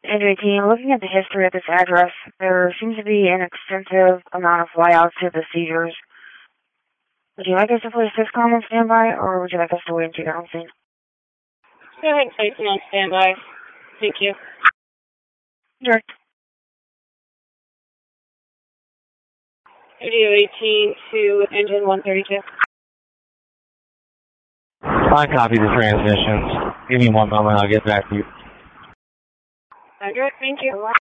Andrew 18, looking at the history of this address, there seems to be an extensive amount of flyouts to the seizures. Would you like us to place SysCom on standby, or would you like us to wait until you're on scene? Go ahead and place me on standby. Thank you. Direct. Radio 18 to engine 132. I copy the transmissions. Give me one moment, I'll get back to you. Direct, thank you.